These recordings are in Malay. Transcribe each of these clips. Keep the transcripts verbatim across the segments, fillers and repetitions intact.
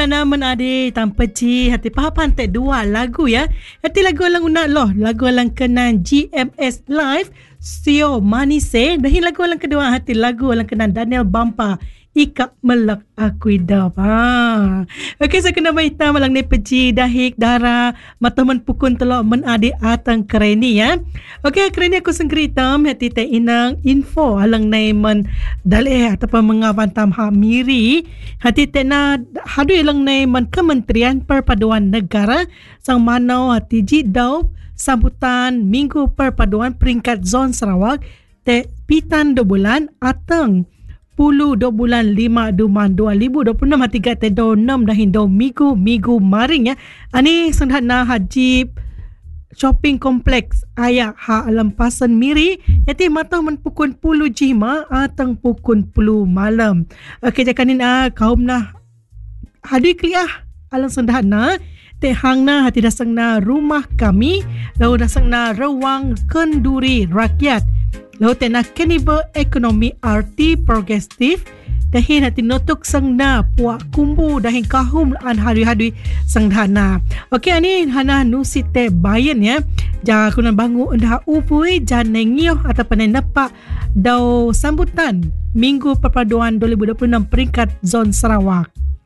Naman ade tanpa ci hati pahapan te dua lagu ya. Hati lagu alang unak loh. Lagu alang kenan G M S Live Sio Manise. Dahi lagu alang kedua hati lagu alang kenan Daniel Bampa Ika Melak Aku Idap. Ha. Okey, saya kena baita malang ni peci dahik dara mataman pukun telok men ade atang kereni ya. Okey, kereni aku sengkeritam hati te inang info alang nai men daleh ataupun mengavantam ha miri hati te na hadu alang nai men Kementerian Perpaduan Negara sang manau hati jidau sambutan Minggu Perpaduan peringkat Zon Sarawak te pitan do bulan atang puluh do bulan lima duman dua ribu dua puluh enam hati gat do enam dah hindo minggu minggu maring ya. Ani sendhana haji shopping kompleks ayak ha alam pasan miri yati matang men pukul puluh jima atang pukul puluh malam. Okey jakanin ah kaum nah hadi kliah alang sendhana te hangna hati dasangna rumah kami lalu dasangna ruang kenduri rakyat. Lalu tena Cannibal Economy R T Progresif dahin hati notuk sangna puak kumbu dahin kahum an hari-hari sangdhana. Okey ani hana nusite bayan ya. Ja kunan bangu dah upui jan nengioh ataupun nepak dau sambutan Minggu Perpaduan dua ribu dua puluh enam peringkat Zon Sarawak.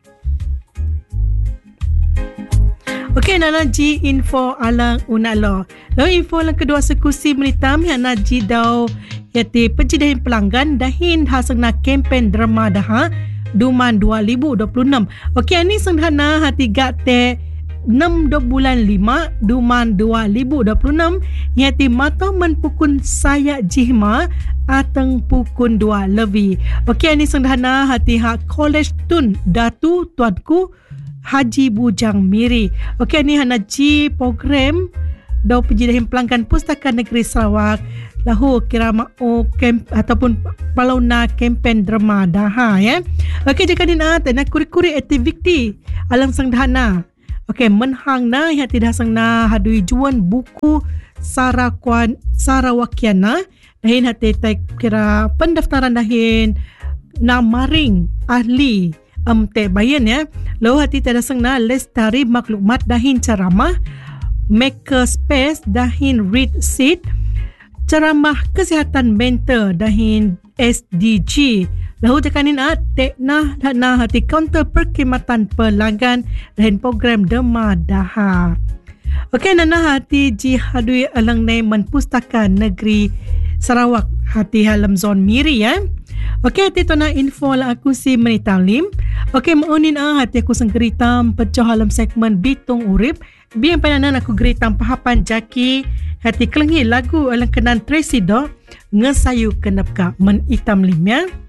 Okey, nana ji info alang unalo. Lalu info alang kedua sekusi menitam yang naji dau yati penjidahin pelanggan dahin hasangna kempen drama daha Duman dua ribu dua puluh enam. Okey, ini sendhana hati gate enam do bulan lima Duman dua ribu dua puluh enam yati mata men pukun saya jihma atang pukun dua lebih. Okey, ini sendhana hati hak College Tun Datu Tuanku Haji Bujang Miri. Okey, ni hana ji program dau penjidahin pelanggan Pustaka Negeri Sarawak lahu kirama o camp ataupun palauna kempen drama daha ya. Okey, jika ni na tena kuri-kuri aktiviti alang sangdhana. Okey, menhang na yang tidak sangna hadui juan buku Sarakwan Sarawakiana dahin hati tak kira pendaftaran dahin na maring ahli Um, te bayan ya. Lalu hati tada sengna lestari maklumat dahin ceramah maker space dahin read seat ceramah kesihatan mental dahin S D G. Lalu jakanin at tekna dana hati counter perkhidmatan pelanggan dahin program Dema Daha. Okey, nana hati ji hadui alang naiman Pustaka Negeri Sarawak hati halam zon miri ya. Okey, hati tona info lah aku si menitalim. Okey, maunin ah hati aku sengkeritam pecah dalam segmen Bitung Urip. Biang pananan aku geritam pahapan jaki hati kelengi lagu alang kenan Tracy Do ngesayu kenapka men itam lim ya.